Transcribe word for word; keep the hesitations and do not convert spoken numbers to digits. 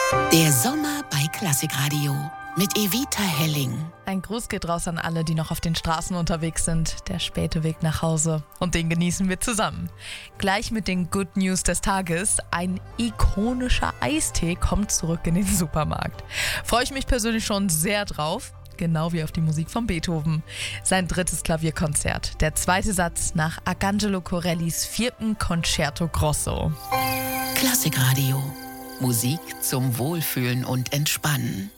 Der Sommer bei Klassikradio mit Evita Helling. Ein Gruß geht raus an alle, die noch auf den Straßen unterwegs sind. Der späte Weg nach Hause. Und den genießen wir zusammen. Gleich mit den Good News des Tages. Ein ikonischer Eistee kommt zurück in den Supermarkt. Freue ich mich persönlich schon sehr drauf. Genau wie auf die Musik von Beethoven. Sein drittes Klavierkonzert. Der zweite Satz nach Arcangelo Corellis vierten Concerto Grosso. Klassikradio. Musik zum Wohlfühlen und Entspannen.